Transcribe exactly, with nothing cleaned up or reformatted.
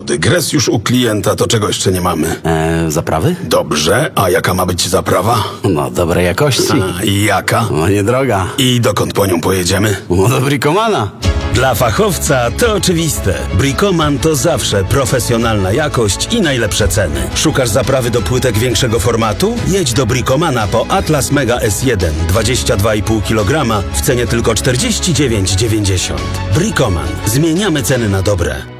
Dygres już u klienta, to czego jeszcze nie mamy? Eee, zaprawy? Dobrze, a jaka ma być zaprawa? No, dobrej jakości. A, i jaka? No, niedroga. I dokąd po nią pojedziemy? No, do Bricomana. Dla fachowca to oczywiste. Bricoman to zawsze profesjonalna jakość i najlepsze ceny. Szukasz zaprawy do płytek większego formatu? Jedź do Bricomana po Atlas Mega S jeden dwadzieścia dwa i pół kilograma w cenie tylko czterdzieści dziewięć dziewięćdziesiąt. Bricoman. Zmieniamy ceny na dobre.